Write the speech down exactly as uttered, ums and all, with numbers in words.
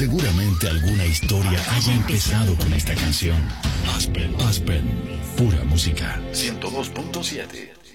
Seguramente alguna historia haya empezado con esta canción. Aspen, Aspen, pura música. ciento dos punto siete.